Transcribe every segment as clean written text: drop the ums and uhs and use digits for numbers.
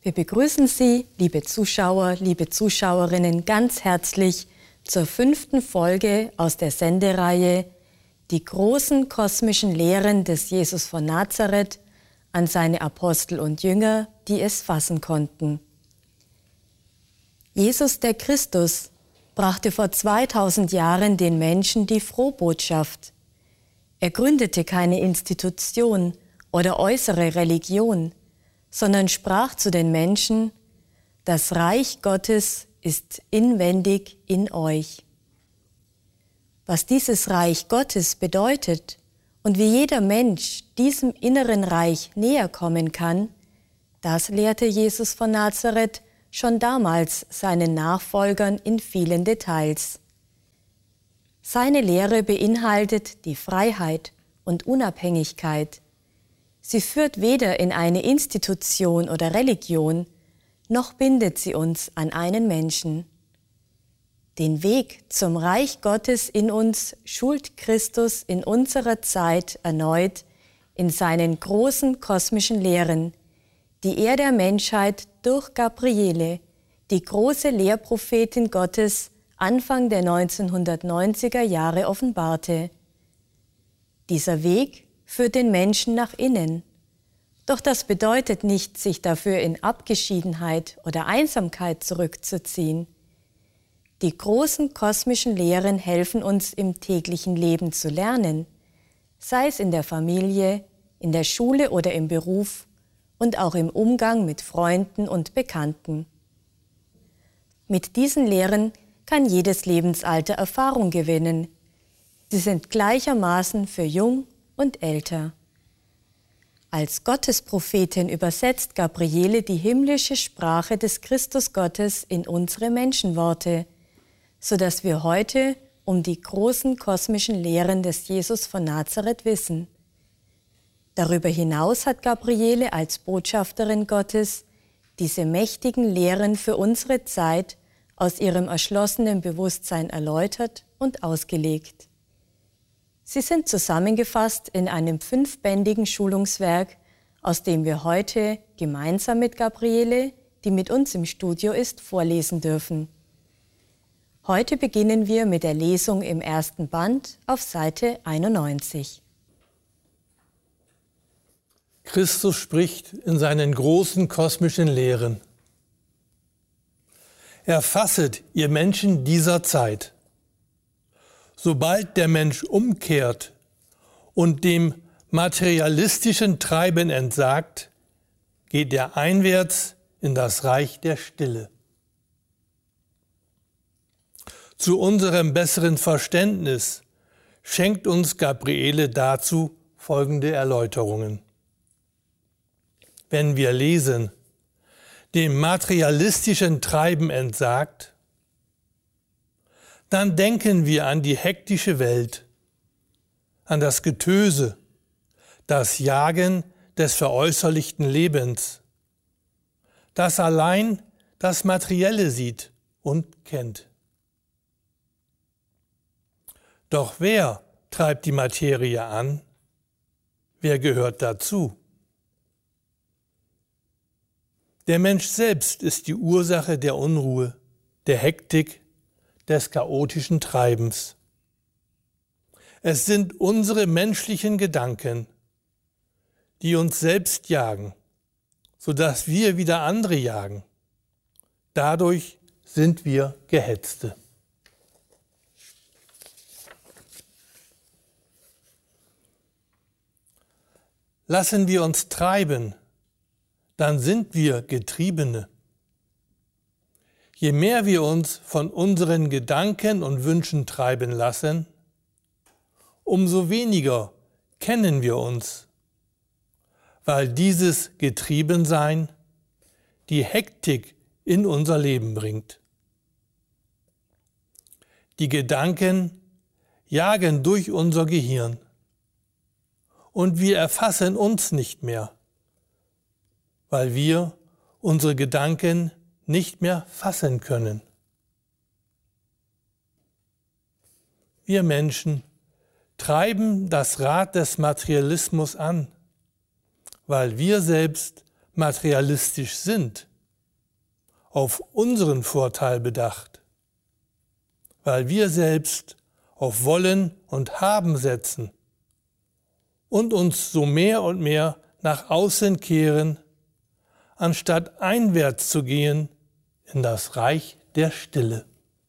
Wir begrüßen Sie, liebe Zuschauer, liebe Zuschauerinnen, ganz herzlich zur 5. Folge aus der Sendereihe Die großen kosmischen Lehren des Jesus von Nazareth an seine Apostel und Jünger, die es fassen konnten. Jesus der Christus brachte vor 2000 Jahren den Menschen die Frohbotschaft. Er gründete keine Institution oder äußere Religion, sondern sprach zu den Menschen: Das Reich Gottes ist inwendig in euch. Was dieses Reich Gottes bedeutet und wie jeder Mensch diesem inneren Reich näher kommen kann, das lehrte Jesus von Nazareth schon damals seinen Nachfolgern in vielen Details. Seine Lehre beinhaltet die Freiheit und Unabhängigkeit. Sie führt weder in eine Institution oder Religion, noch bindet sie uns an einen Menschen. Den Weg zum Reich Gottes in uns schult Christus in unserer Zeit erneut in seinen großen kosmischen Lehren, die er der Menschheit durch Gabriele, die große Lehrprophetin Gottes, Anfang der 1990er Jahre offenbarte. Dieser Weg führt den Menschen nach innen. Doch das bedeutet nicht, sich dafür in Abgeschiedenheit oder Einsamkeit zurückzuziehen. Die großen kosmischen Lehren helfen uns im täglichen Leben zu lernen, sei es in der Familie, in der Schule oder im Beruf und auch im Umgang mit Freunden und Bekannten. Mit diesen Lehren kann jedes Lebensalter Erfahrung gewinnen. Sie sind gleichermaßen für jung und älter. Als Gottesprophetin übersetzt Gabriele die himmlische Sprache des Christusgottes in unsere Menschenworte, sodass wir heute um die großen kosmischen Lehren des Jesus von Nazareth wissen. Darüber hinaus hat Gabriele als Botschafterin Gottes diese mächtigen Lehren für unsere Zeit aus ihrem erschlossenen Bewusstsein erläutert und ausgelegt. Sie sind zusammengefasst in einem 5-bändigen Schulungswerk, aus dem wir heute gemeinsam mit Gabriele, die mit uns im Studio ist, vorlesen dürfen. Heute beginnen wir mit der Lesung im 1. Band auf Seite 91. Christus spricht in seinen großen kosmischen Lehren: Erfasset, ihr Menschen dieser Zeit. Sobald der Mensch umkehrt und dem materialistischen Treiben entsagt, geht er einwärts in das Reich der Stille. Zu unserem besseren Verständnis schenkt uns Gabriele dazu folgende Erläuterungen. Wenn wir lesen, dem materialistischen Treiben entsagt, dann denken wir an die hektische Welt, an das Getöse, das Jagen des veräußerlichten Lebens, das allein das Materielle sieht und kennt. Doch wer treibt die Materie an? Wer gehört dazu? Der Mensch selbst ist die Ursache der Unruhe, der Hektik, des chaotischen Treibens. Es sind unsere menschlichen Gedanken, die uns selbst jagen, sodass wir wieder andere jagen. Dadurch sind wir Gehetzte. Lassen wir uns treiben, dann sind wir Getriebene. Je mehr wir uns von unseren Gedanken und Wünschen treiben lassen, umso weniger kennen wir uns, weil dieses Getriebensein die Hektik in unser Leben bringt. Die Gedanken jagen durch unser Gehirn und wir erfassen uns nicht mehr, weil wir unsere Gedanken nicht mehr fassen können. Wir Menschen treiben das Rad des Materialismus an, weil wir selbst materialistisch sind auf unseren Vorteil bedacht, weil wir selbst auf Wollen und Haben setzen und uns so mehr und mehr nach außen kehren, anstatt einwärts zu gehen in das Reich der Stille.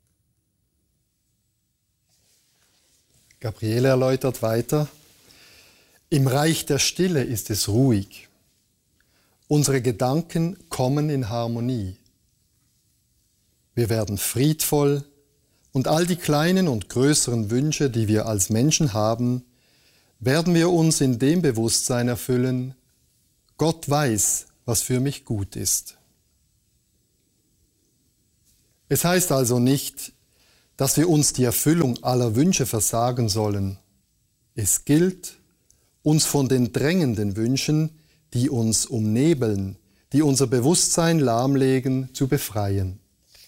Gabriele erläutert weiter: Im Reich der Stille ist es ruhig. Unsere Gedanken kommen in Harmonie. Wir werden friedvoll und all die kleinen und größeren Wünsche, die wir als Menschen haben, werden wir uns in dem Bewusstsein erfüllen: Gott weiß, was für mich gut ist. Es heißt also nicht, dass wir uns die Erfüllung aller Wünsche versagen sollen. Es gilt, uns von den drängenden Wünschen, die uns umnebeln, die unser Bewusstsein lahmlegen, zu befreien.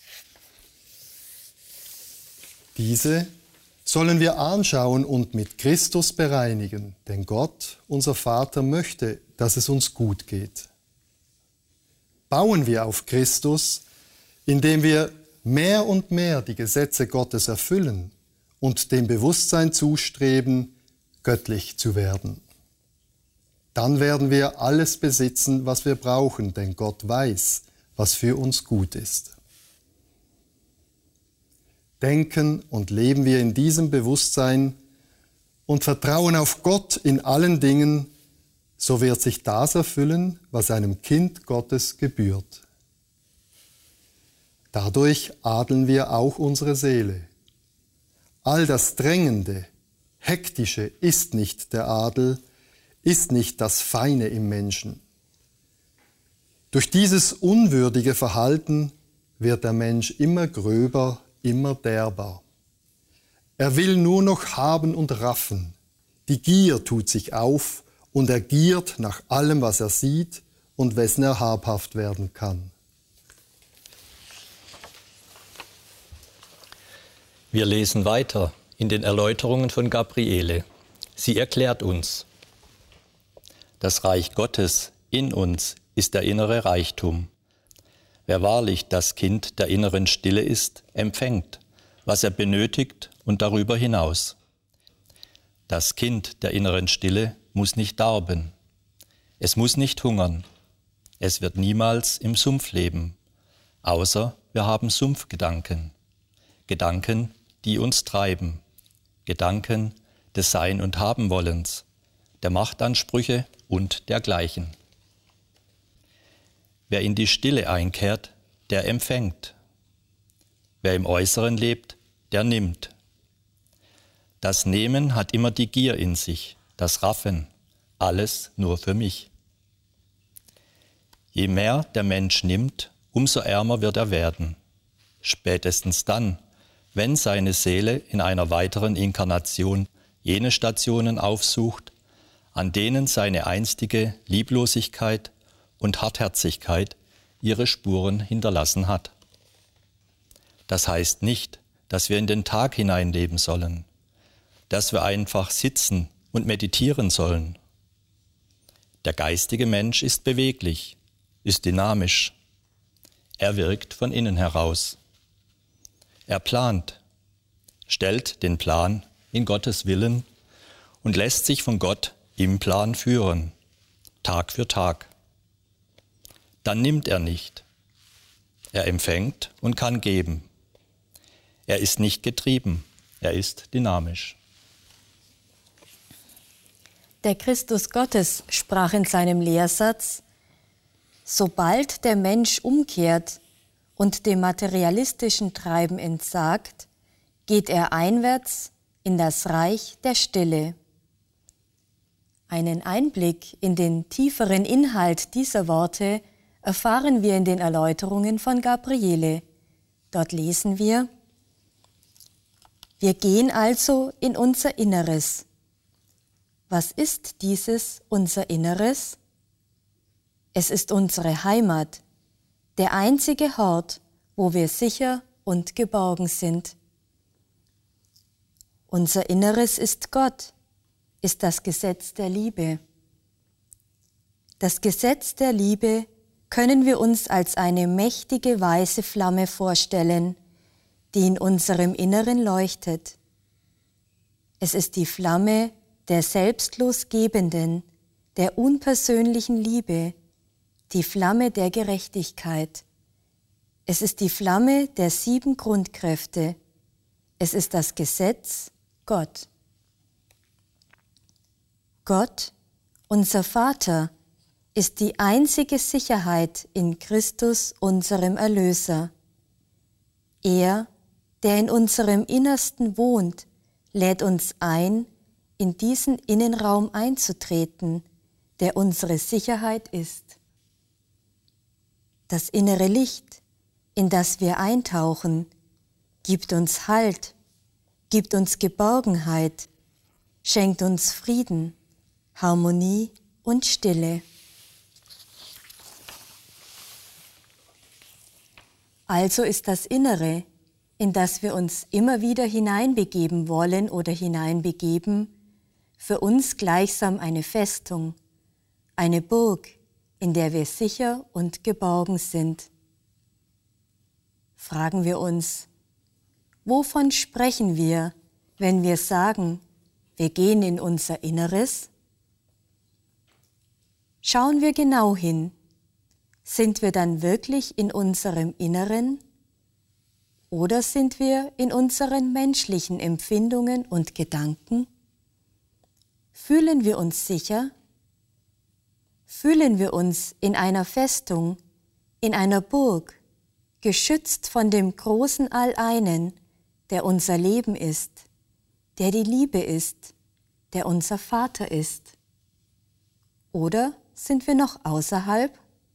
Diese sollen wir anschauen und mit Christus bereinigen, denn Gott, unser Vater, möchte, dass es uns gut geht. Bauen wir auf Christus, indem wir mehr und mehr die Gesetze Gottes erfüllen und dem Bewusstsein zustreben, göttlich zu werden. Dann werden wir alles besitzen, was wir brauchen, denn Gott weiß, was für uns gut ist. Denken und leben wir in diesem Bewusstsein und vertrauen auf Gott in allen Dingen, so wird sich das erfüllen, was einem Kind Gottes gebührt. Dadurch adeln wir auch unsere Seele. All das Drängende, Hektische ist nicht der Adel, ist nicht das Feine im Menschen. Durch dieses unwürdige Verhalten wird der Mensch immer gröber, immer derber. Er will nur noch haben und raffen. Die Gier tut sich auf und er giert nach allem, was er sieht und wessen er habhaft werden kann. Wir lesen weiter in den Erläuterungen von Gabriele. Sie erklärt uns: Das Reich Gottes in uns ist der innere Reichtum. Wer wahrlich das Kind der inneren Stille ist, empfängt, was er benötigt und darüber hinaus. Das Kind der inneren Stille muss nicht darben. Es muss nicht hungern. Es wird niemals im Sumpf leben, außer wir haben Sumpfgedanken. Gedanken, die uns treiben. Gedanken des Sein- und Haben-Wollens, der Machtansprüche und dergleichen. Wer in die Stille einkehrt, der empfängt. Wer im Äußeren lebt, der nimmt. Das Nehmen hat immer die Gier in sich, das Raffen, alles nur für mich. Je mehr der Mensch nimmt, umso ärmer wird er werden. Spätestens dann, wenn seine Seele in einer weiteren Inkarnation jene Stationen aufsucht, an denen seine einstige Lieblosigkeit und Hartherzigkeit ihre Spuren hinterlassen hat. Das heißt nicht, dass wir in den Tag hineinleben sollen, dass wir einfach sitzen und meditieren sollen. Der geistige Mensch ist beweglich, ist dynamisch. Er wirkt von innen heraus. Er plant, stellt den Plan in Gottes Willen und lässt sich von Gott im Plan führen, Tag für Tag. Dann nimmt er nicht. Er empfängt und kann geben. Er ist nicht getrieben, er ist dynamisch. Der Christus Gottes sprach in seinem Lehrsatz: Sobald der Mensch umkehrt und dem materialistischen Treiben entsagt, geht er einwärts in das Reich der Stille. Einen Einblick in den tieferen Inhalt dieser Worte erfahren wir in den Erläuterungen von Gabriele. Dort lesen wir: Wir gehen also in unser Inneres. Was ist dieses unser Inneres? Es ist unsere Heimat, der einzige Ort, wo wir sicher und geborgen sind. Unser Inneres ist Gott, ist das Gesetz der Liebe. Das Gesetz der Liebe können wir uns als eine mächtige weiße Flamme vorstellen, die in unserem Inneren leuchtet. Es ist die Flamme der selbstlos Gebenden, der unpersönlichen Liebe, die Flamme der Gerechtigkeit. Es ist die Flamme der 7 Grundkräfte. Es ist das Gesetz, Gott. Gott, unser Vater, ist die einzige Sicherheit in Christus, unserem Erlöser. Er, der in unserem Innersten wohnt, lädt uns ein, in diesen Innenraum einzutreten, der unsere Sicherheit ist. Das innere Licht, in das wir eintauchen, gibt uns Halt, gibt uns Geborgenheit, schenkt uns Frieden, Harmonie und Stille. Also ist das Innere, in das wir uns immer wieder hineinbegeben wollen oder hineinbegeben, für uns gleichsam eine Festung, eine Burg, in der wir sicher und geborgen sind. Fragen wir uns, wovon sprechen wir, wenn wir sagen, wir gehen in unser Inneres? Schauen wir genau hin. Sind wir dann wirklich in unserem Inneren? Oder sind wir in unseren menschlichen Empfindungen und Gedanken? Fühlen wir uns sicher? Fühlen wir uns in einer Festung, in einer Burg, geschützt von dem großen All-Einen, der unser Leben ist, der die Liebe ist, der unser Vater ist? Oder sind wir noch außerhalb?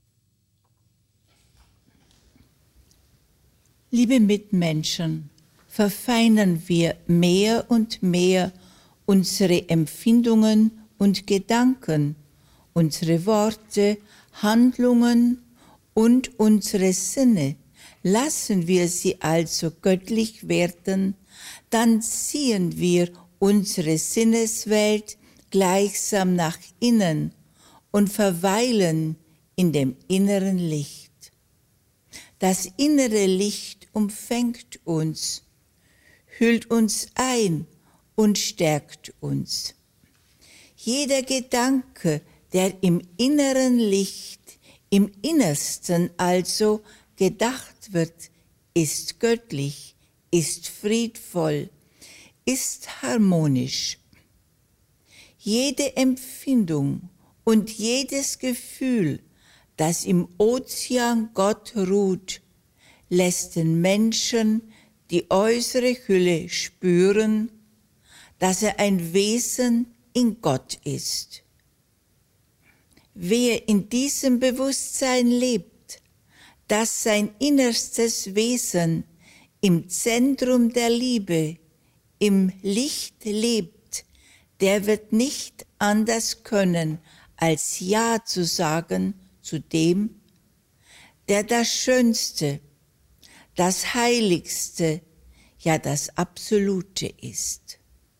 Liebe Mitmenschen, verfeinern wir mehr und mehr unsere Empfindungen und Gedanken, unsere Worte, Handlungen und unsere Sinne. Lassen wir sie also göttlich werden, dann ziehen wir unsere Sinneswelt gleichsam nach innen und verweilen in dem inneren Licht. Das innere Licht umfängt uns, hüllt uns ein und stärkt uns. Jeder Gedanke, der im inneren Licht, im Innersten also gedacht wird, ist göttlich, ist friedvoll, ist harmonisch. Jede Empfindung und jedes Gefühl, das im Ozean Gott ruht, lässt den Menschen die äußere Hülle spüren, dass er ein Wesen in Gott ist. Wer in diesem Bewusstsein lebt, dass sein innerstes Wesen im Zentrum der Liebe, im Licht lebt, der wird nicht anders können, als Ja zu sagen zu dem, der das Schönste, das Heiligste, ja das Absolute ist.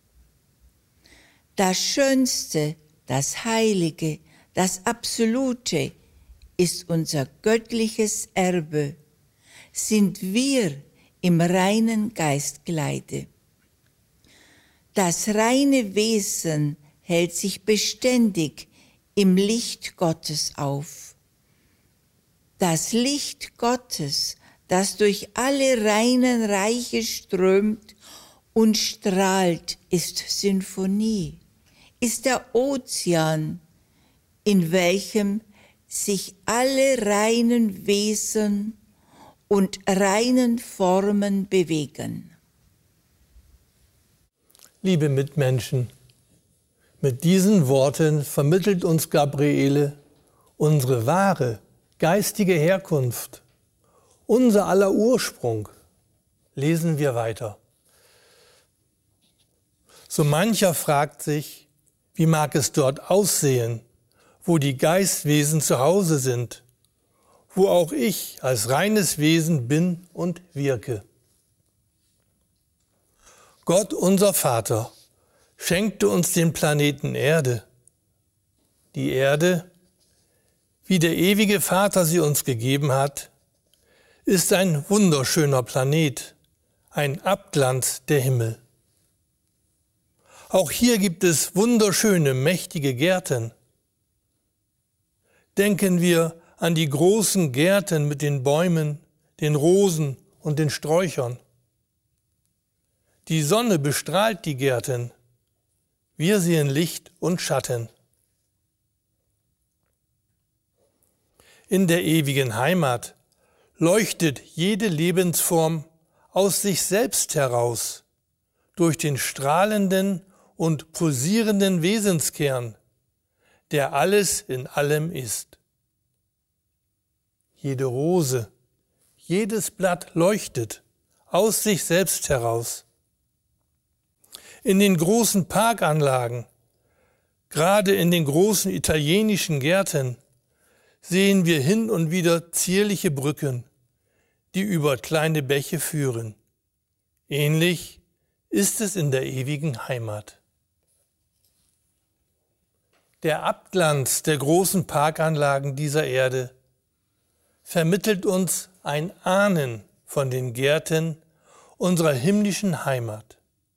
Das Schönste, das Heilige, das Absolute ist unser göttliches Erbe, sind wir im reinen Geistkleide. Das reine Wesen hält sich beständig im Licht Gottes auf. Das Licht Gottes, das durch alle reinen Reiche strömt und strahlt, ist Sinfonie, ist der Ozean, in welchem sich alle reinen Wesen und reinen Formen bewegen. Liebe Mitmenschen, mit diesen Worten vermittelt uns Gabriele unsere wahre geistige Herkunft, unser aller Ursprung. Lesen wir weiter. So mancher fragt sich, wie mag es dort aussehen, wo die Geistwesen zu Hause sind, wo auch ich als reines Wesen bin und wirke. Gott, unser Vater, schenkte uns den Planeten Erde. Die Erde, wie der ewige Vater sie uns gegeben hat, ist ein wunderschöner Planet, ein Abglanz der Himmel. Auch hier gibt es wunderschöne, mächtige Gärten. Denken wir an die großen Gärten mit den Bäumen, den Rosen und den Sträuchern. Die Sonne bestrahlt die Gärten. Wir sehen Licht und Schatten. In der ewigen Heimat leuchtet jede Lebensform aus sich selbst heraus, durch den strahlenden und pulsierenden Wesenskern, der alles in allem ist. Jede Rose, jedes Blatt leuchtet aus sich selbst heraus. In den großen Parkanlagen, gerade in den großen italienischen Gärten, sehen wir hin und wieder zierliche Brücken, die über kleine Bäche führen. Ähnlich ist es in der ewigen Heimat. Der Abglanz der großen Parkanlagen dieser Erde vermittelt uns ein Ahnen von den Gärten unserer himmlischen Heimat.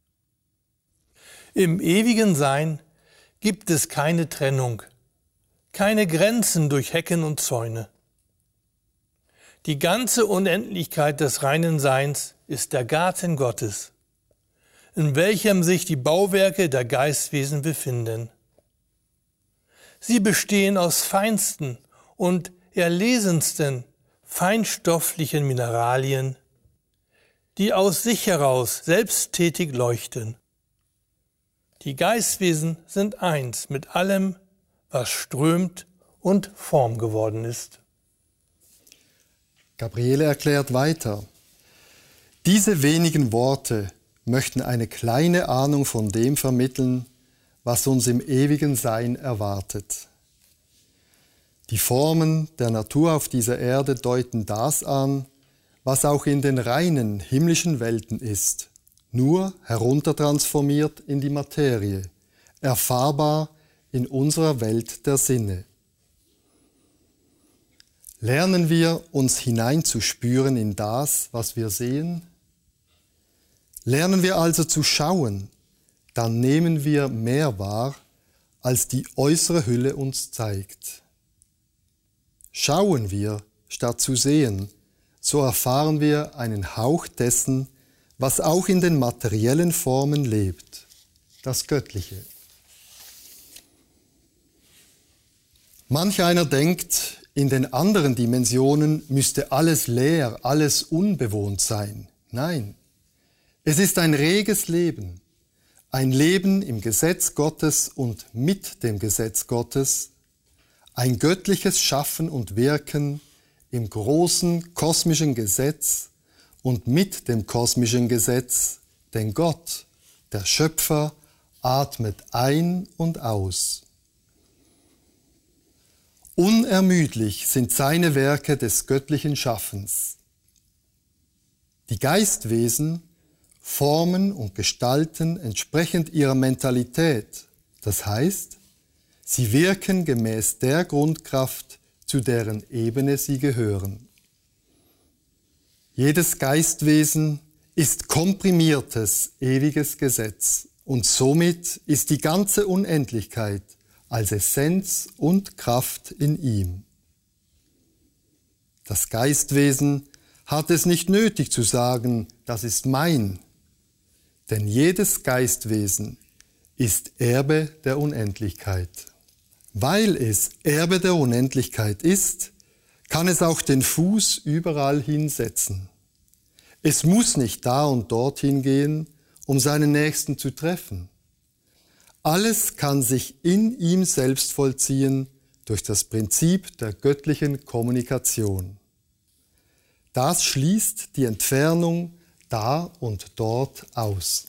Im ewigen Sein gibt es keine Trennung, keine Grenzen durch Hecken und Zäune. Die ganze Unendlichkeit des reinen Seins ist der Garten Gottes, in welchem sich die Bauwerke der Geistwesen befinden. Sie bestehen aus feinsten und erlesensten feinstofflichen Mineralien, die aus sich heraus selbsttätig leuchten. Die Geistwesen sind eins mit allem, was strömt und Form geworden ist. Gabriele erklärt weiter: Diese wenigen Worte möchten eine kleine Ahnung von dem vermitteln, was uns im ewigen Sein erwartet. Die Formen der Natur auf dieser Erde deuten das an, was auch in den reinen himmlischen Welten ist, nur heruntertransformiert in die Materie, erfahrbar in unserer Welt der Sinne. Lernen wir, uns hineinzuspüren in das, was wir sehen? Lernen wir also zu schauen, dann nehmen wir mehr wahr, als die äußere Hülle uns zeigt. Schauen wir, statt zu sehen, so erfahren wir einen Hauch dessen, was auch in den materiellen Formen lebt, das Göttliche. Manch einer denkt, in den anderen Dimensionen müsste alles leer, alles unbewohnt sein. Nein, es ist ein reges Leben, ein Leben im Gesetz Gottes und mit dem Gesetz Gottes, ein göttliches Schaffen und Wirken im großen kosmischen Gesetz und mit dem kosmischen Gesetz, denn Gott, der Schöpfer, atmet ein und aus. Unermüdlich sind seine Werke des göttlichen Schaffens. Die Geistwesen formen und gestalten entsprechend ihrer Mentalität, das heißt, sie wirken gemäß der Grundkraft, zu deren Ebene sie gehören. Jedes Geistwesen ist komprimiertes, ewiges Gesetz und somit ist die ganze Unendlichkeit als Essenz und Kraft in ihm. Das Geistwesen hat es nicht nötig zu sagen, das ist mein, denn jedes Geistwesen ist Erbe der Unendlichkeit. Weil es Erbe der Unendlichkeit ist, kann es auch den Fuß überall hinsetzen. Es muss nicht da und dorthin gehen, um seinen Nächsten zu treffen. Alles kann sich in ihm selbst vollziehen durch das Prinzip der göttlichen Kommunikation. Das schließt die Entfernung da und dort aus.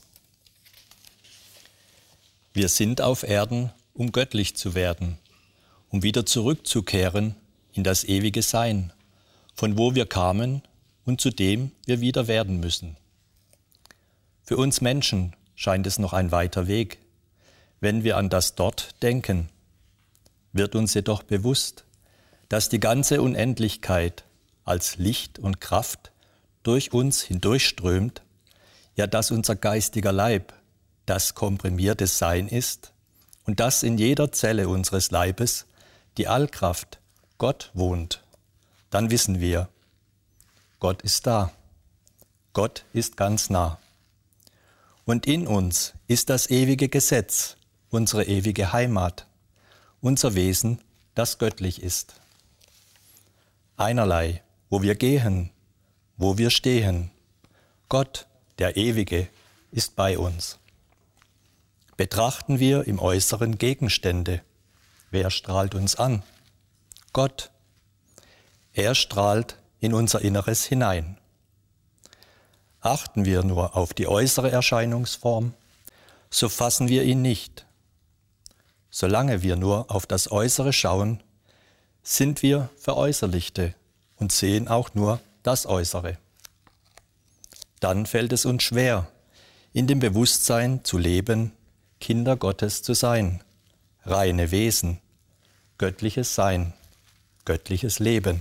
Wir sind auf Erden, um göttlich zu werden, um wieder zurückzukehren in das ewige Sein, von wo wir kamen und zu dem wir wieder werden müssen. Für uns Menschen scheint es noch ein weiter Weg, wenn wir an das Dort denken. Wird uns jedoch bewusst, dass die ganze Unendlichkeit als Licht und Kraft durch uns hindurchströmt, ja, dass unser geistiger Leib das komprimierte Sein ist und dass in jeder Zelle unseres Leibes die Allkraft Gott wohnt, dann wissen wir, Gott ist da. Gott ist ganz nah. Und in uns ist das ewige Gesetz, unsere ewige Heimat, unser Wesen, das göttlich ist. Einerlei, wo wir gehen, wo wir stehen, Gott, der Ewige, ist bei uns. Betrachten wir im Äußeren Gegenstände, wer strahlt uns an? Gott. Er strahlt in unser Inneres hinein. Achten wir nur auf die äußere Erscheinungsform, so fassen wir ihn nicht. Solange wir nur auf das Äußere schauen, sind wir Veräußerlichte und sehen auch nur das Äußere. Dann fällt es uns schwer, in dem Bewusstsein zu leben, Kinder Gottes zu sein, reine Wesen, göttliches Sein, göttliches Leben.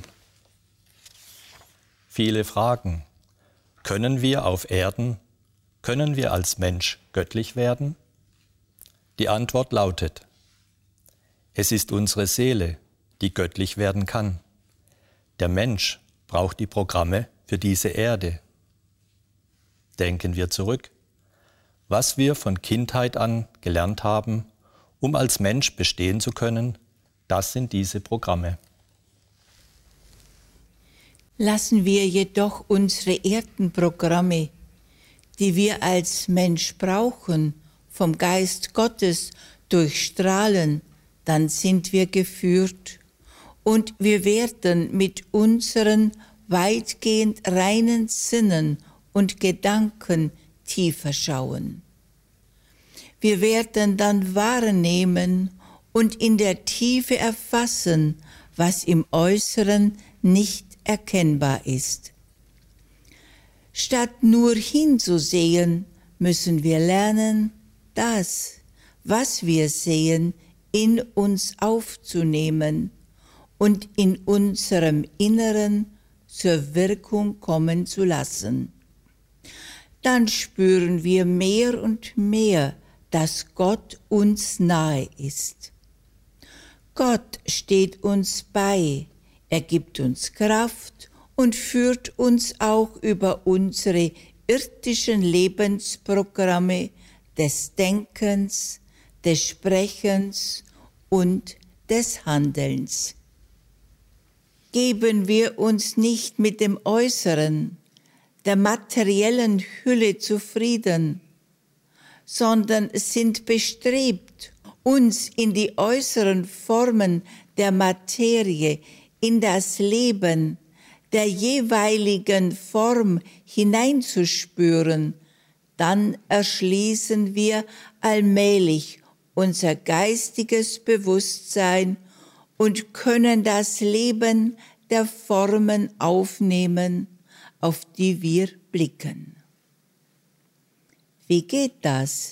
Viele Fragen. Können wir auf Erden, können wir als Mensch göttlich werden? Die Antwort lautet: Es ist unsere Seele, die göttlich werden kann. Der Mensch braucht die Programme für diese Erde. Denken wir zurück, was wir von Kindheit an gelernt haben, um als Mensch bestehen zu können, das sind diese Programme. Lassen wir jedoch unsere Erdenprogramme, die wir als Mensch brauchen, vom Geist Gottes durchstrahlen, dann sind wir geführt und wir werden mit unseren weitgehend reinen Sinnen und Gedanken tiefer schauen. Wir werden dann wahrnehmen und in der Tiefe erfassen, was im Äußeren nicht erkennbar ist. Statt nur hinzusehen, müssen wir lernen, das, was wir sehen, in uns aufzunehmen und in unserem Inneren zur Wirkung kommen zu lassen. Dann spüren wir mehr und mehr, dass Gott uns nahe ist. Gott steht uns bei, er gibt uns Kraft und führt uns auch über unsere irdischen Lebensprogramme des Denkens, des Sprechens und des Handelns. Geben wir uns nicht mit dem Äußeren, der materiellen Hülle zufrieden, sondern sind bestrebt, uns in die äußeren Formen der Materie, in das Leben der jeweiligen Form hineinzuspüren, dann erschließen wir allmählich unser geistiges Bewusstsein und können das Leben der Formen aufnehmen, auf die wir blicken. Wie geht das?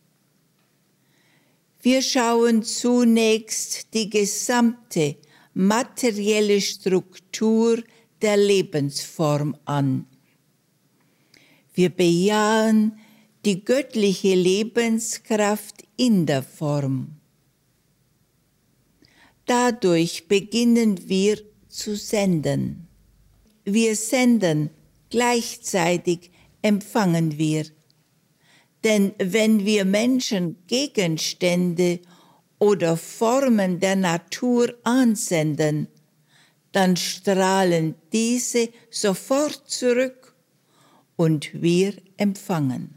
Wir schauen zunächst die gesamte materielle Struktur der Lebensform an. Wir bejahen die göttliche Lebenskraft in der Form. Dadurch beginnen wir zu senden. Wir senden, gleichzeitig empfangen wir. Denn wenn wir Menschen Gegenstände oder Formen der Natur ansenden, dann strahlen diese sofort zurück und wir empfangen.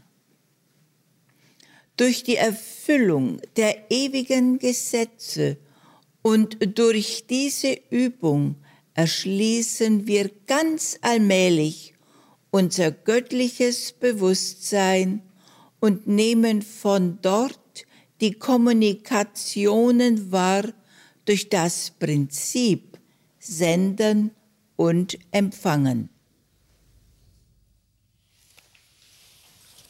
Durch die Erfüllung der ewigen Gesetze und durch diese Übung erschließen wir ganz allmählich unser göttliches Bewusstsein und nehmen von dort die Kommunikationen wahr durch das Prinzip Senden und Empfangen.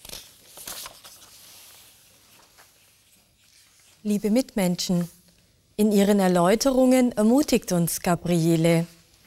Liebe Mitmenschen, In ihren Erläuterungen ermutigt uns Gabriele.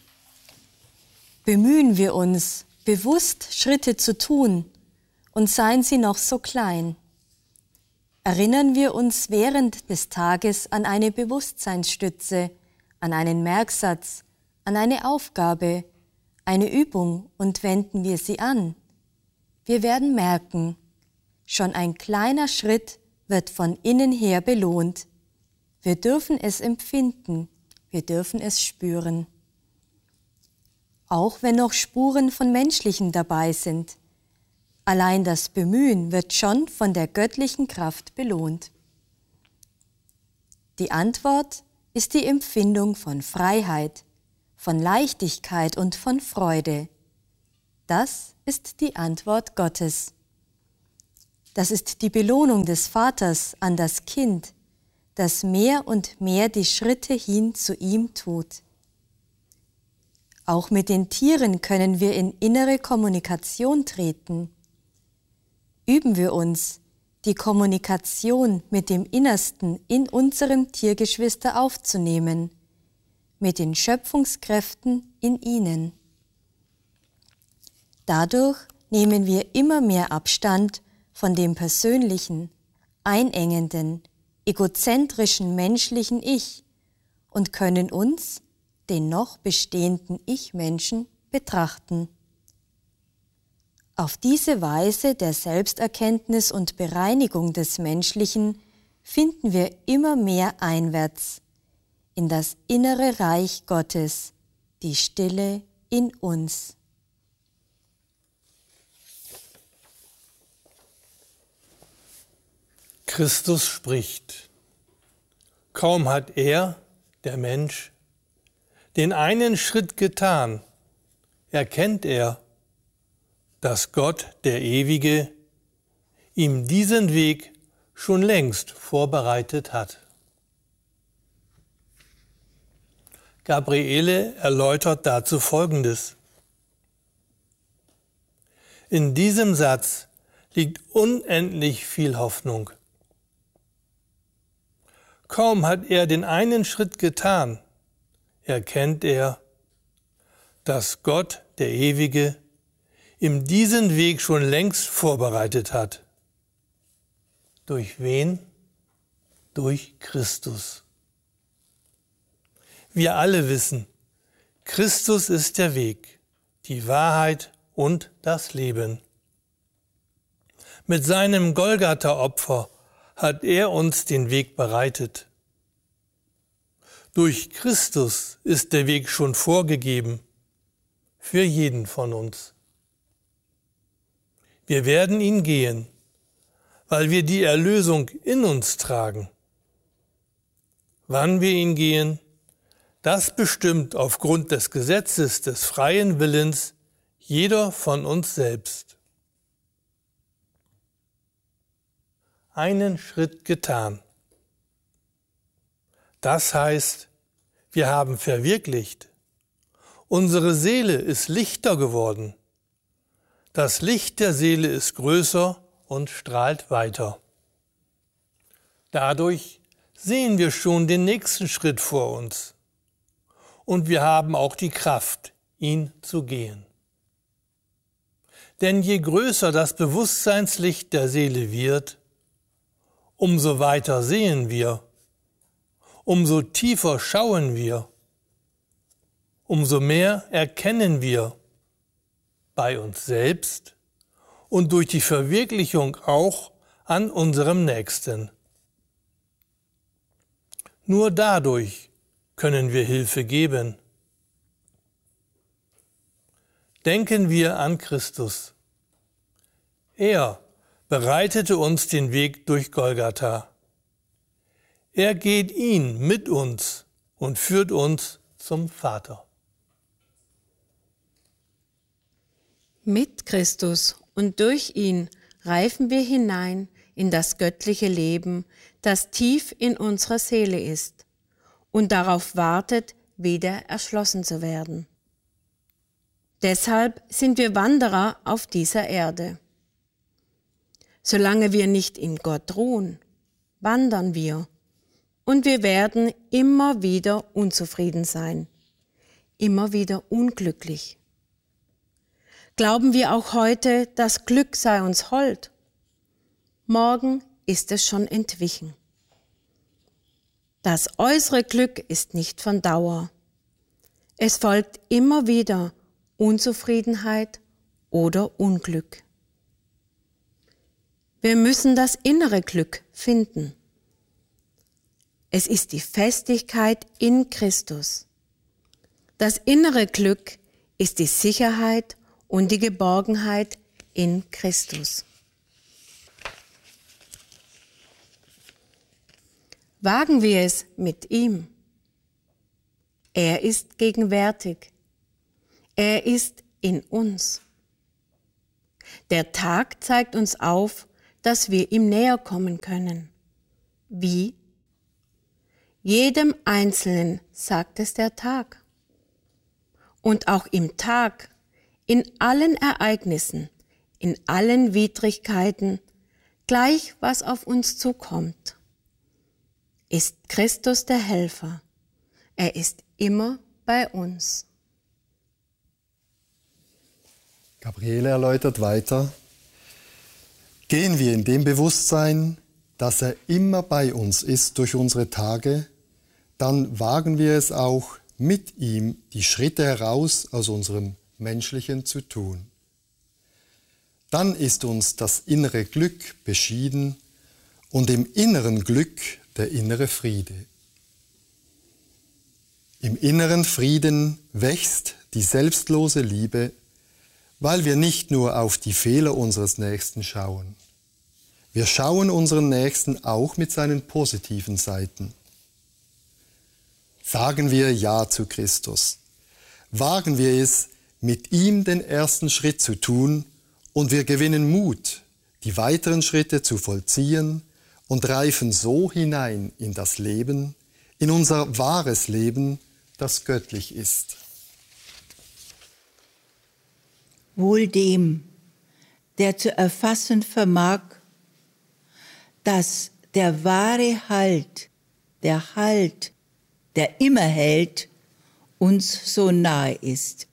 Bemühen wir uns, bewusst Schritte zu tun, und seien sie noch so klein. Erinnern wir uns während des Tages an eine Bewusstseinsstütze, an einen Merksatz, an eine Aufgabe, eine Übung und wenden wir sie an. Wir werden merken, schon ein kleiner Schritt wird von innen her belohnt. Wir dürfen es empfinden, wir dürfen es spüren. Auch wenn noch Spuren von Menschlichem dabei sind, allein das Bemühen wird schon von der göttlichen Kraft belohnt. Die Antwort ist die Empfindung von Freiheit, von Leichtigkeit und von Freude. Das ist die Antwort Gottes. Das ist die Belohnung des Vaters an das Kind, das mehr und mehr die Schritte hin zu ihm tut. Auch mit den Tieren können wir in innere Kommunikation treten. Üben wir uns, die Kommunikation mit dem Innersten in unserem Tiergeschwister aufzunehmen, mit den Schöpfungskräften in ihnen. Dadurch nehmen wir immer mehr Abstand von dem persönlichen, einengenden, egozentrischen menschlichen Ich und können uns, den noch bestehenden Ich-Menschen, betrachten. Auf diese Weise der Selbsterkenntnis und Bereinigung des Menschlichen finden wir immer mehr einwärts in das innere Reich Gottes, die Stille in uns. Christus spricht. Kaum hat er, der Mensch, den einen Schritt getan, erkennt er, dass Gott, der Ewige, ihm diesen Weg schon längst vorbereitet hat. Gabriele erläutert dazu Folgendes. In diesem Satz liegt unendlich viel Hoffnung. Kaum hat er den einen Schritt getan, erkennt er, dass Gott, der Ewige, ihm diesen Weg schon längst vorbereitet hat. Durch wen? Durch Christus. Wir alle wissen, Christus ist der Weg, die Wahrheit und das Leben. Mit seinem Golgatha-Opfer hat er uns den Weg bereitet. Durch Christus ist der Weg schon vorgegeben, für jeden von uns. Wir werden ihn gehen, weil wir die Erlösung in uns tragen. Wann wir ihn gehen, das bestimmt aufgrund des Gesetzes des freien Willens jeder von uns selbst. Einen Schritt getan. Das heißt, wir haben verwirklicht. Unsere Seele ist lichter geworden. Das Licht der Seele ist größer und strahlt weiter. Dadurch sehen wir schon den nächsten Schritt vor uns. Und wir haben auch die Kraft, ihn zu gehen. Denn je größer das Bewusstseinslicht der Seele wird, umso weiter sehen wir, umso tiefer schauen wir, umso mehr erkennen wir bei uns selbst und durch die Verwirklichung auch an unserem Nächsten. Nur dadurch können wir Hilfe geben. Denken wir an Christus. Er bereitete uns den Weg durch Golgatha. Er geht ihn mit uns und führt uns zum Vater. Mit Christus und durch ihn reifen wir hinein in das göttliche Leben, das tief in unserer Seele ist und darauf wartet, wieder erschlossen zu werden. Deshalb sind wir Wanderer auf dieser Erde. Solange wir nicht in Gott ruhen, wandern wir, und wir werden immer wieder unzufrieden sein, immer wieder unglücklich. Glauben wir auch heute, das Glück sei uns hold? Morgen ist es schon entwichen. Das äußere Glück ist nicht von Dauer. Es folgt immer wieder Unzufriedenheit oder Unglück. Wir müssen das innere Glück finden. Es ist die Festigkeit in Christus. Das innere Glück ist die Sicherheit und die Geborgenheit in Christus. Wagen wir es mit ihm. Er ist gegenwärtig. Er ist in uns. Der Tag zeigt uns auf, dass wir ihm näher kommen können. Wie? Jedem Einzelnen sagt es der Tag. Und auch im Tag, in allen Ereignissen, in allen Widrigkeiten, gleich was auf uns zukommt, ist Christus der Helfer. Er ist immer bei uns. Gabriele erläutert weiter: Gehen wir in dem Bewusstsein, dass er immer bei uns ist durch unsere Tage, dann wagen wir es auch, mit ihm die Schritte heraus aus unserem Menschlichen zu tun. Dann ist uns das innere Glück beschieden und im inneren Glück der innere Friede. Im inneren Frieden wächst die selbstlose Liebe, weil wir nicht nur auf die Fehler unseres Nächsten schauen. Wir schauen unseren Nächsten auch mit seinen positiven Seiten. Sagen wir Ja zu Christus. Wagen wir es, mit ihm den ersten Schritt zu tun, und wir gewinnen Mut, die weiteren Schritte zu vollziehen und reifen so hinein in das Leben, in unser wahres Leben, das göttlich ist. Wohl dem, der zu erfassen vermag, dass der wahre Halt, der immer hält, uns so nahe ist.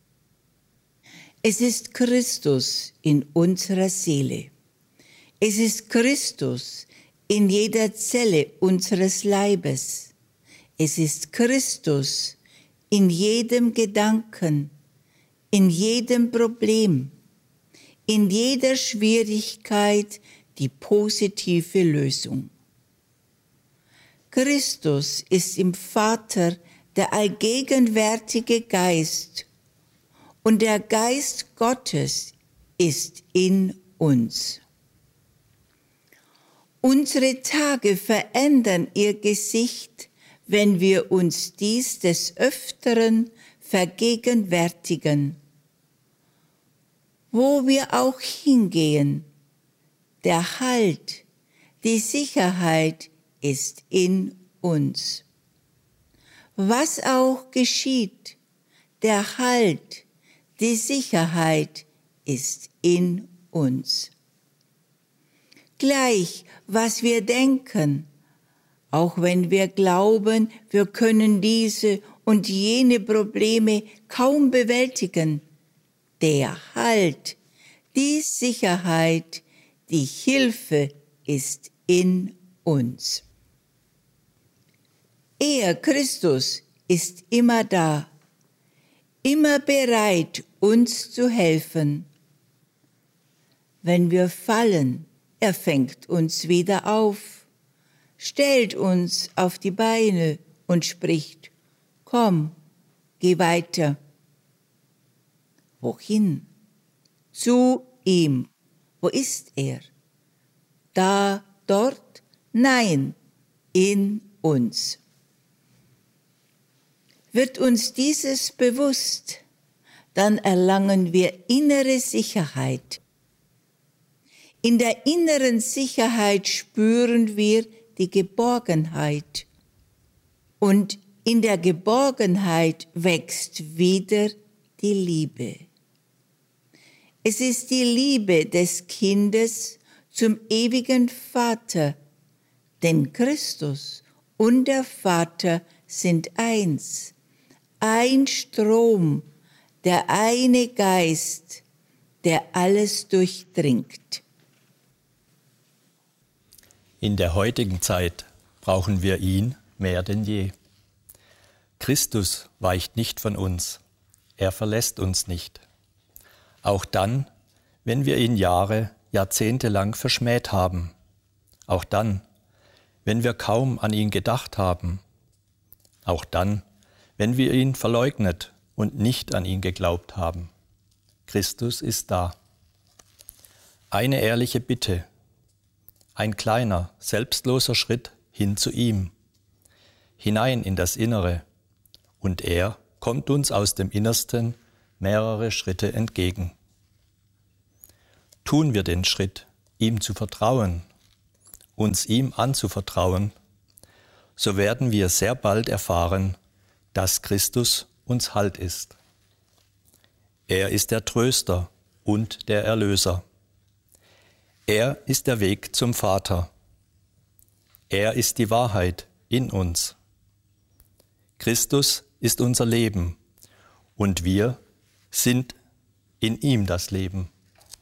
Es ist Christus in unserer Seele. Es ist Christus in jeder Zelle unseres Leibes. Es ist Christus in jedem Gedanken, in jedem Problem, in jeder Schwierigkeit die positive Lösung. Christus ist im Vater der allgegenwärtige Geist und der Geist Gottes ist in uns. Unsere Tage verändern ihr Gesicht, wenn wir uns dies des Öfteren vergegenwärtigen. Wo wir auch hingehen, der Halt, die Sicherheit ist in uns. Was auch geschieht, der Halt, die Sicherheit ist in uns. Gleich, was wir denken, auch wenn wir glauben, wir können diese und jene Probleme kaum bewältigen, der Halt, die Sicherheit, die Hilfe ist in uns. Er, Christus, ist immer da, immer bereit, uns zu helfen. Wenn wir fallen, er fängt uns wieder auf, stellt uns auf die Beine und spricht: Komm, geh weiter. Wohin? Zu ihm. Wo ist er? Da, dort? Nein, in uns. Wird uns dieses bewusst, dann erlangen wir innere Sicherheit. In der inneren Sicherheit spüren wir die Geborgenheit. Und in der Geborgenheit wächst wieder die Liebe. Es ist die Liebe des Kindes zum ewigen Vater, denn Christus, und der Vater sind eins, ein Strom, der eine Geist, der alles durchdringt. In der heutigen Zeit brauchen wir ihn mehr denn je. Christus weicht nicht von uns, er verlässt uns nicht. Auch dann, wenn wir ihn Jahre, Jahrzehnte lang verschmäht haben. Auch dann, wenn wir kaum an ihn gedacht haben. Auch dann, wenn wir ihn verleugnet und nicht an ihn geglaubt haben. Christus ist da. Eine ehrliche Bitte, ein kleiner, selbstloser Schritt hin zu ihm, hinein in das Innere, und er kommt uns aus dem Innersten mehrere Schritte entgegen. Tun wir den Schritt, ihm zu vertrauen, uns ihm anzuvertrauen, so werden wir sehr bald erfahren, dass Christus uns Halt ist. Er ist der Tröster und der Erlöser. Er ist der Weg zum Vater. Er ist die Wahrheit in uns. Christus ist unser Leben und wir sind in ihm das Leben.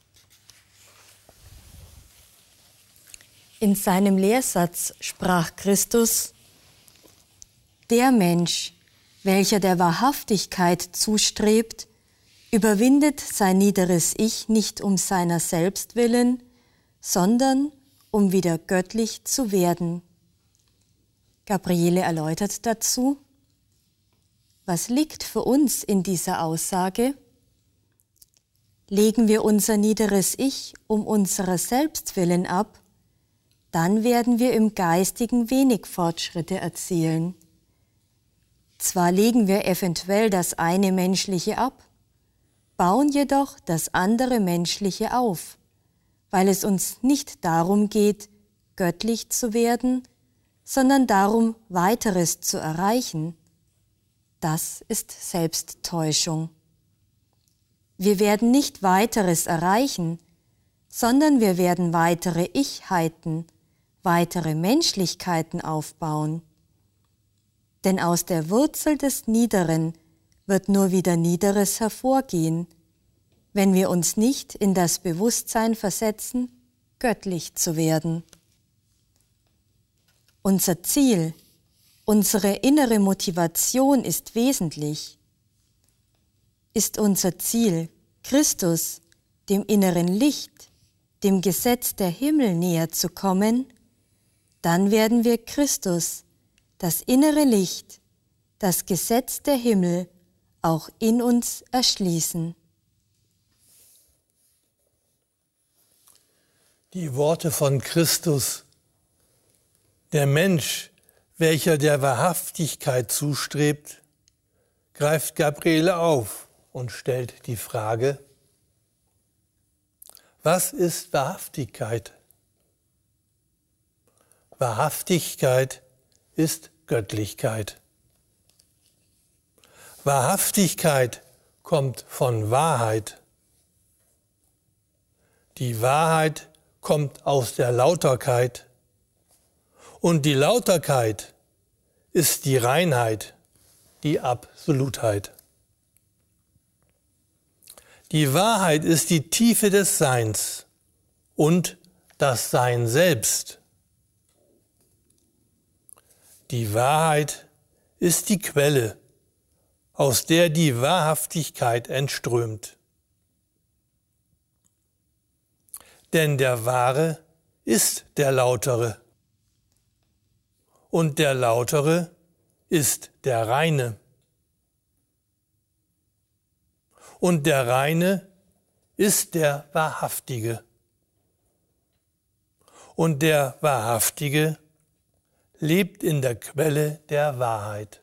In seinem Lehrsatz sprach Christus: Der Mensch, welcher der Wahrhaftigkeit zustrebt, überwindet sein niederes Ich nicht um seiner selbst willen, sondern um wieder göttlich zu werden. Gabriele erläutert dazu: Was liegt für uns in dieser Aussage? Legen wir unser niederes Ich um unserer selbst willen ab, dann werden wir im Geistigen wenig Fortschritte erzielen. Zwar legen wir eventuell das eine Menschliche ab, bauen jedoch das andere Menschliche auf, weil es uns nicht darum geht, göttlich zu werden, sondern darum, weiteres zu erreichen. Das ist Selbsttäuschung. Wir werden nicht weiteres erreichen, sondern wir werden weitere Ichheiten, weitere Menschlichkeiten aufbauen. Denn aus der Wurzel des Niederen wird nur wieder Niederes hervorgehen, wenn wir uns nicht in das Bewusstsein versetzen, göttlich zu werden. Unser Ziel, unsere innere Motivation ist wesentlich. Ist unser Ziel Christus, dem inneren Licht, dem Gesetz der Himmel näher zu kommen, dann werden wir Christus, das innere Licht, das Gesetz der Himmel, auch in uns erschließen. Die Worte von Christus: Der Mensch, welcher der Wahrhaftigkeit zustrebt, greift Gabriele auf und stellt die Frage: Was ist Wahrhaftigkeit? Wahrhaftigkeit ist Göttlichkeit. Wahrhaftigkeit kommt von Wahrheit. Die Wahrheit kommt aus der Lauterkeit. Und die Lauterkeit ist die Reinheit, die Absolutheit. Die Wahrheit ist die Tiefe des Seins und das Sein selbst. Die Wahrheit ist die Quelle, aus der die Wahrhaftigkeit entströmt. Denn der Wahre ist der Lautere. Und der Lautere ist der Reine. Und der Reine ist der Wahrhaftige. Und der Wahrhaftige lebt in der Quelle der Wahrheit.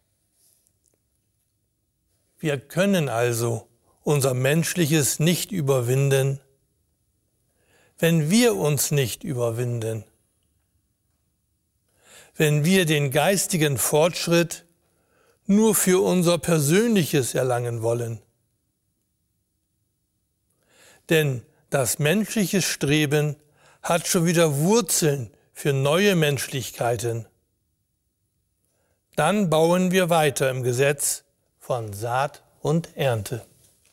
Wir können also unser Menschliches nicht überwinden, wenn wir uns nicht überwinden. Wenn wir den geistigen Fortschritt nur für unser Persönliches erlangen wollen. Denn das menschliche Streben hat schon wieder Wurzeln für neue Menschlichkeiten. Dann bauen wir weiter im Gesetz von Saat und Ernte.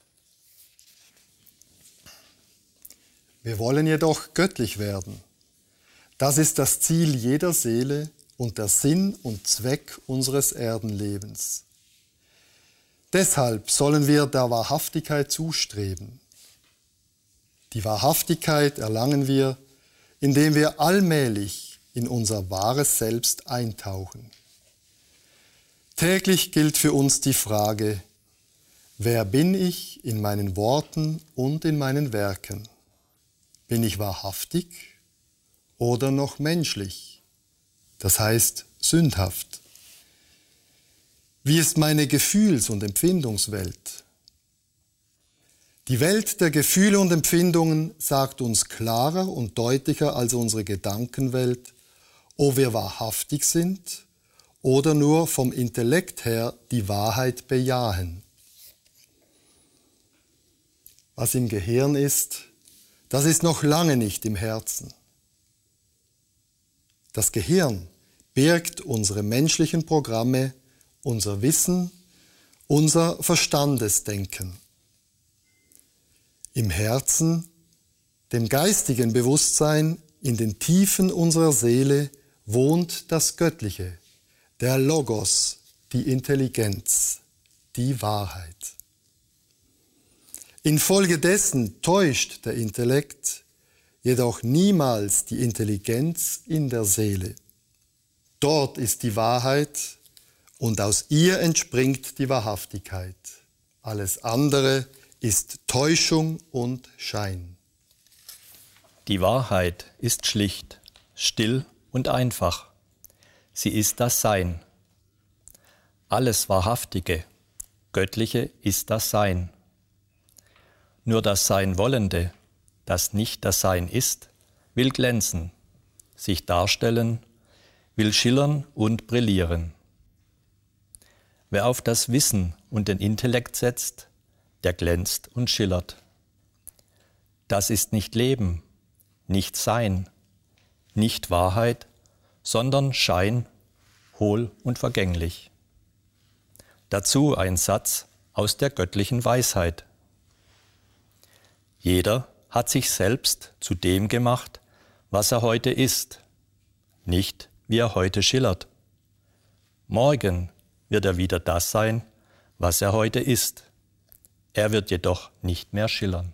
Wir wollen jedoch göttlich werden. Das ist das Ziel jeder Seele und der Sinn und Zweck unseres Erdenlebens. Deshalb sollen wir der Wahrhaftigkeit zustreben. Die Wahrhaftigkeit erlangen wir, indem wir allmählich in unser wahres Selbst eintauchen. Täglich gilt für uns die Frage: Wer bin ich in meinen Worten und in meinen Werken? Bin ich wahrhaftig oder noch menschlich, das heißt sündhaft? Wie ist meine Gefühls- und Empfindungswelt? Die Welt der Gefühle und Empfindungen sagt uns klarer und deutlicher als unsere Gedankenwelt, ob wir wahrhaftig sind oder nur vom Intellekt her die Wahrheit bejahen. Was im Gehirn ist, das ist noch lange nicht im Herzen. Das Gehirn birgt unsere menschlichen Programme, unser Wissen, unser Verstandesdenken. Im Herzen, dem geistigen Bewusstsein, in den Tiefen unserer Seele wohnt das Göttliche, der Logos, die Intelligenz, die Wahrheit. Infolgedessen täuscht der Intellekt jedoch niemals die Intelligenz in der Seele. Dort ist die Wahrheit und aus ihr entspringt die Wahrhaftigkeit. Alles andere ist Täuschung und Schein. Die Wahrheit ist schlicht, still und einfach. Sie ist das Sein. Alles Wahrhaftige, Göttliche ist das Sein. Nur das Sein-Wollende, das nicht das Sein ist, will glänzen, sich darstellen, will schillern und brillieren. Wer auf das Wissen und den Intellekt setzt, der glänzt und schillert. Das ist nicht Leben, nicht Sein, nicht Wahrheit, sondern Schein, hohl und vergänglich. Dazu ein Satz aus der göttlichen Weisheit. Jeder hat sich selbst zu dem gemacht, was er heute ist, nicht wie er heute schillert. Morgen wird er wieder das sein, was er heute ist. Er wird jedoch nicht mehr schillern.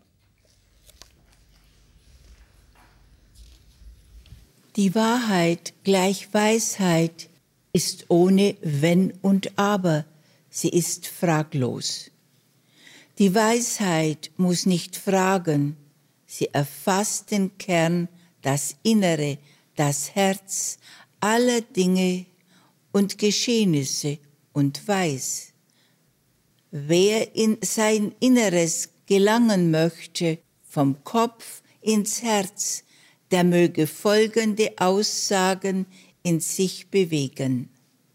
Die Wahrheit gleich Weisheit ist ohne Wenn und Aber, sie ist fraglos. Die Weisheit muss nicht fragen, sie erfasst den Kern, das Innere, das Herz aller Dinge und Geschehnisse und weiß. Wer in sein Inneres gelangen möchte, vom Kopf ins Herz, der möge folgende Aussagen in sich bewegen.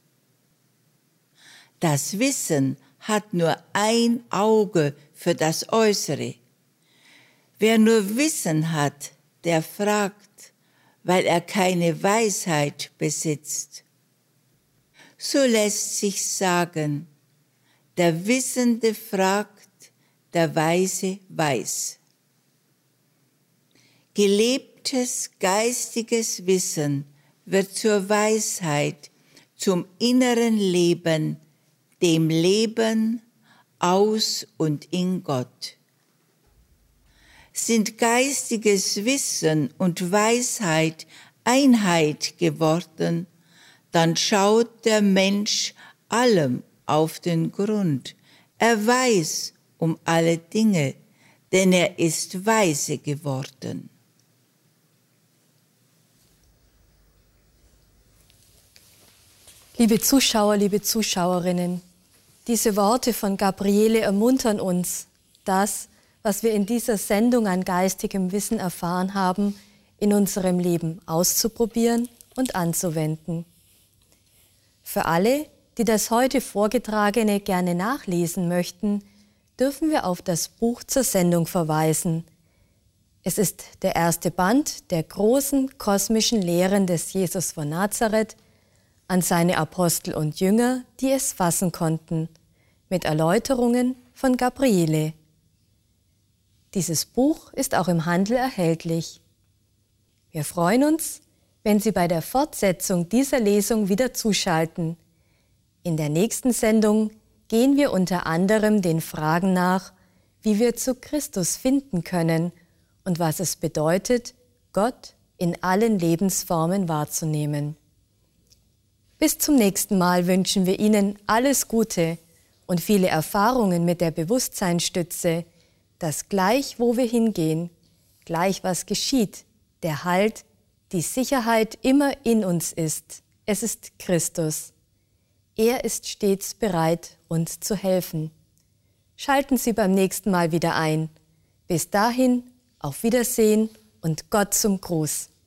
Das Wissen hat nur ein Auge für das Äußere. Wer nur Wissen hat, der fragt, weil er keine Weisheit besitzt. So lässt sich sagen, der Wissende fragt, der Weise weiß. Gelebtes geistiges Wissen wird zur Weisheit, zum inneren Leben, dem Leben aus und in Gott. Sind geistiges Wissen und Weisheit Einheit geworden, dann schaut der Mensch allem auf den Grund. Er weiß um alle Dinge, denn er ist weise geworden. Liebe Zuschauer, liebe Zuschauerinnen, diese Worte von Gabriele ermuntern uns, das, was wir in dieser Sendung an geistigem Wissen erfahren haben, in unserem Leben auszuprobieren und anzuwenden. Für alle, die das heute Vorgetragene gerne nachlesen möchten, dürfen wir auf das Buch zur Sendung verweisen. Es ist der erste Band der großen kosmischen Lehren des Jesus von Nazareth, an seine Apostel und Jünger, die es fassen konnten, mit Erläuterungen von Gabriele. Dieses Buch ist auch im Handel erhältlich. Wir freuen uns, wenn Sie bei der Fortsetzung dieser Lesung wieder zuschalten. In der nächsten Sendung gehen wir unter anderem den Fragen nach, wie wir zu Christus finden können und was es bedeutet, Gott in allen Lebensformen wahrzunehmen. Bis zum nächsten Mal wünschen wir Ihnen alles Gute und viele Erfahrungen mit der Bewusstseinsstütze, dass gleich wo wir hingehen, gleich was geschieht, der Halt, die Sicherheit immer in uns ist. Es ist Christus. Er ist stets bereit, uns zu helfen. Schalten Sie beim nächsten Mal wieder ein. Bis dahin, auf Wiedersehen und Gott zum Gruß.